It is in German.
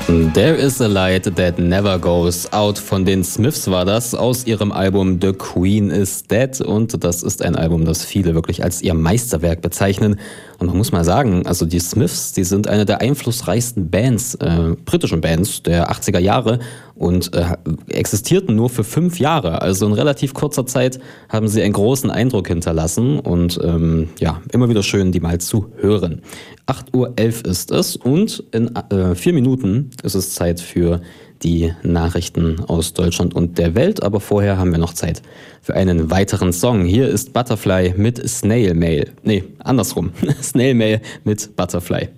There is a light that never goes out. Von den Smiths war das aus ihrem Album The Queen is Dead. Und das ist ein Album, das viele wirklich als ihr Meisterwerk bezeichnen. Und man muss mal sagen, also die Smiths, die sind eine der einflussreichsten Bands, britischen Bands der 80er Jahre und existierten nur für 5 Jahre. Also in relativ kurzer Zeit haben sie einen großen Eindruck hinterlassen und immer wieder schön, die mal zu hören. 8:11 Uhr ist es und in 4 Minuten ist es Zeit für die Nachrichten aus Deutschland und der Welt. Aber vorher haben wir noch Zeit für einen weiteren Song. Hier ist Butterfly mit Snail Mail. Nee, andersrum. Snail Mail mit Butterfly.